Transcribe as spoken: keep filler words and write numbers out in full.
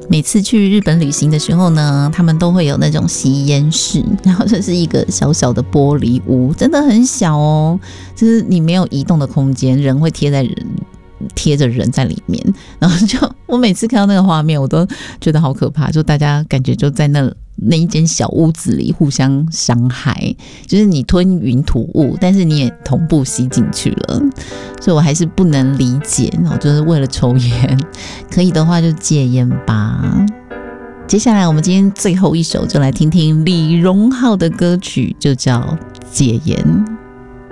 每次去日本旅行的时候呢，他们都会有那种吸烟室，然后这是一个小小的玻璃屋，真的很小哦，就是你没有移动的空间，人会贴在人贴着人在里面，然后就我每次看到那个画面我都觉得好可怕，就大家感觉就在那那一间小屋子里互相伤害，就是你吞云吐雾，但是你也同步吸进去了，所以我还是不能理解，然后就是为了抽烟，可以的话就戒烟吧。接下来我们今天最后一首就来听听李荣浩的歌曲，就叫戒烟。